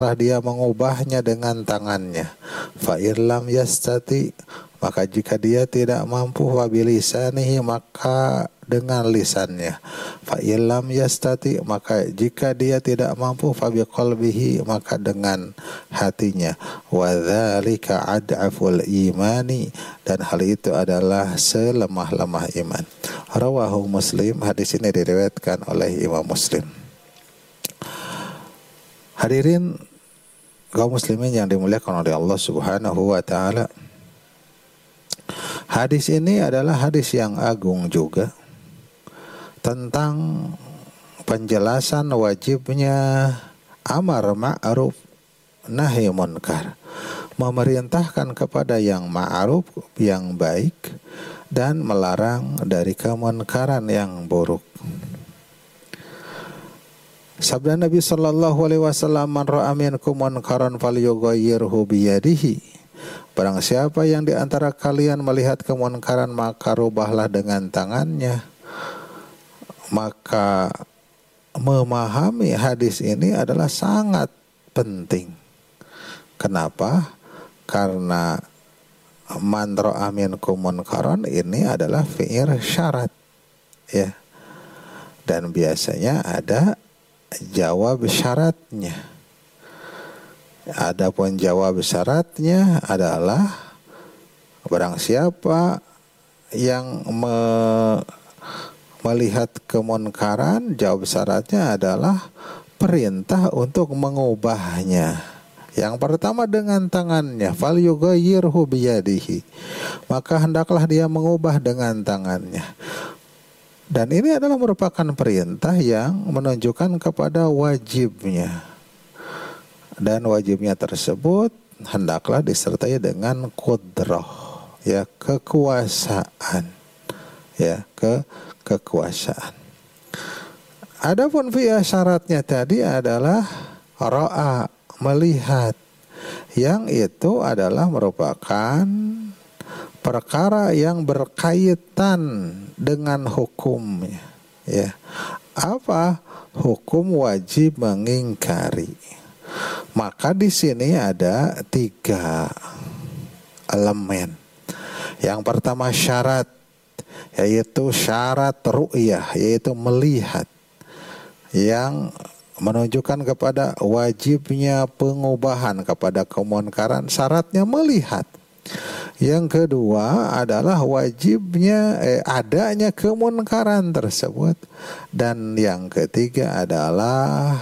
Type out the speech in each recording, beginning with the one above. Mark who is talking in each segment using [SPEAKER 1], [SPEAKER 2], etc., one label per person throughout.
[SPEAKER 1] dia mengubahnya dengan tangannya. Fa illam yastati, maka jika dia tidak mampu, fa bilisanihi, maka dengan lisannya. Fa illam yastati, maka jika dia tidak mampu, fa biqalbihi, maka dengan hatinya. Wa dzalika ad'aful imani, dan hal itu adalah selemah-lemah iman. Rawahu Muslim, hadis ini diriwayatkan oleh Imam Muslim. Hadirin kaum muslimin yang dimuliakan oleh Allah Subhanahu wa taala. Hadis ini adalah hadis yang agung juga tentang penjelasan wajibnya amar ma'ruf nahi munkar. Memerintahkan kepada yang ma'ruf, yang baik, dan melarang dari kemunkaran yang buruk. Sabda Nabi sallallahu alaihi wasallam, "Man ra'a minkum munkaran falyughayyirhu biyadihi." Barang siapa yang di antara kalian melihat kemunkaran, maka rubahlah dengan tangannya. Maka memahami hadis ini adalah sangat penting. Kenapa? Karena man ra'a minkum munkaran ini adalah fi'il syarat, ya. Dan biasanya ada jawab syaratnya. Adapun jawab syaratnya adalah barang siapa yang melihat kemunkaran, jawab syaratnya adalah perintah untuk mengubahnya. Yang pertama dengan tangannya, fal yughayyirhu biyadihi, maka hendaklah dia mengubah dengan tangannya. Dan ini adalah merupakan perintah yang menunjukkan kepada wajibnya. Dan wajibnya tersebut hendaklah disertai dengan qudrah, ya, kekuasaan, ya, kekuasaan. Adapun fi'il syaratnya tadi adalah ra'a, melihat, yang itu adalah merupakan perkara yang berkaitan dengan hukumnya, ya. Apa? Hukum wajib mengingkari. Maka di sini ada 3 elemen. Yang pertama syarat, yaitu syarat ru'yah, yaitu melihat, yang menunjukkan kepada wajibnya pengubahan kepada kemunkaran. Syaratnya melihat. Yang kedua adalah wajibnya adanya kemunkaran tersebut. Dan yang ketiga adalah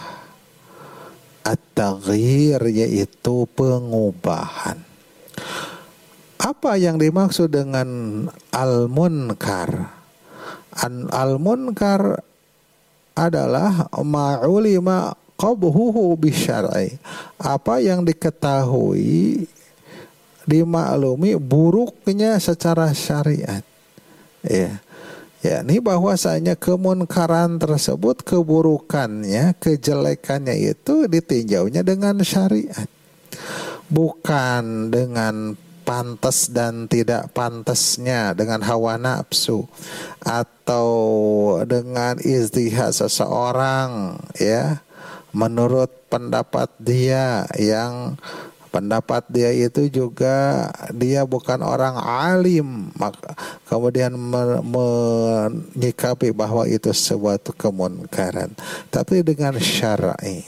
[SPEAKER 1] at-taghyir, yaitu pengubahan. Apa yang dimaksud dengan al-munkar? Al-munkar adalah ma'ulima qabhuhu bisyar'i, apa yang diketahui, dimaklumi buruknya secara syariat, ya. Ini bahwasanya kemunkaran tersebut, keburukannya, kejelekannya itu ditinjaunya dengan syariat, bukan dengan pantas dan tidak pantasnya, dengan hawa nafsu atau dengan ijtihad seseorang, ya, menurut pendapat dia, yang pendapat dia itu juga dia bukan orang alim, maka kemudian menyikapi bahwa itu suatu kemunkaran, tapi dengan syar'i.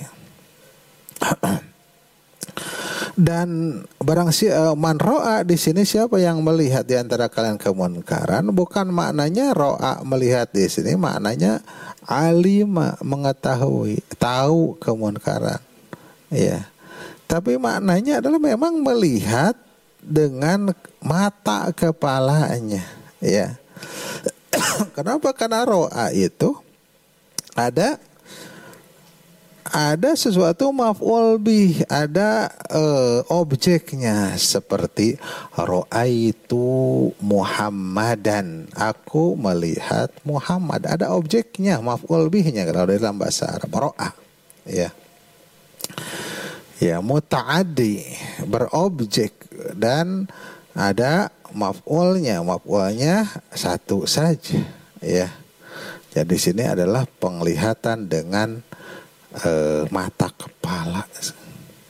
[SPEAKER 1] Dan barang man ro'a di sini, siapa yang melihat di antara kalian kemunkaran, bukan maknanya ro'a melihat di sini, maknanya alima, mengetahui, tahu kemunkaran, ya. Tapi maknanya adalah memang melihat dengan mata kepalanya, ya. Kenapa? Karena ro'a itu ada sesuatu maf'ul bih, ada objeknya, seperti ra'aitu Muhammadan, aku melihat Muhammad, ada objeknya, maf'ul bihnya kalau dalam bahasa Arab, ro'a, ya. Ya, muta'addi, berobjek, dan ada maf'ulnya satu saja, ya. Jadi sini adalah penglihatan dengan mata kepala.